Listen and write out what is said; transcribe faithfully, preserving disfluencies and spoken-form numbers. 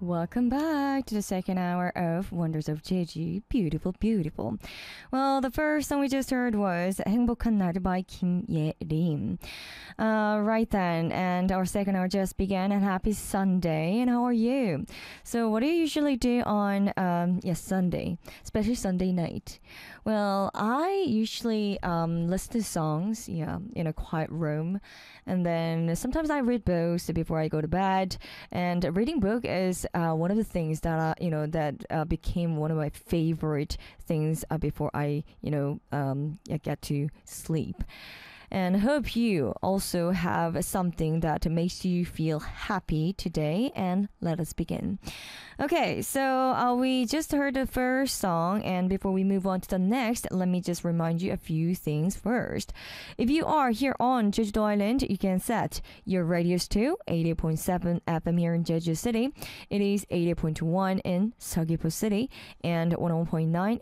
Welcome back to the second hour of Wonders of Jeju. Beautiful, beautiful. Well, the first song we just heard was 행복한 날 by Kim Ye-rim. Uh, right then, and our second hour just began, and happy Sunday. And how are you? So, what do you usually do on um, yes Sunday, especially Sunday night? Well, I usually um, listen to songs, yeah, in a quiet room, and then sometimes I read books before I go to bed. And reading book is uh, one of the things that uh, you know that uh, became one of my favorite things uh, before I you know um, yeah, get to sleep. And hope you also have something that makes you feel happy today. And let us begin. Okay, so uh, we just heard the first song, and before we move on to the next, let me just remind you a few things first. If you are here on Jeju Island, you can set your radios to eighty point seven F M here in Jeju City. It is eighty point one in Seogwipo City and one oh one point nine